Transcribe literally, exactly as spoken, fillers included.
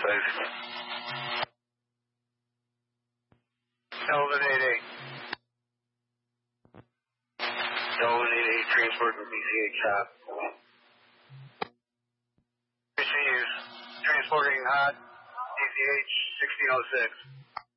six. Kelvin eight eight. Kelvin eight eight, transporting B C H hot. B C Us, transporting hot, D C H sixteen oh six.